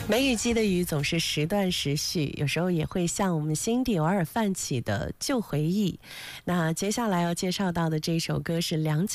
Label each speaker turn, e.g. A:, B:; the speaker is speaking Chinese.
A: 梅雨季的雨总是时断时续，有时候也会向我们心底偶尔泛起的旧回忆。那接下来要介绍到的这首歌是梁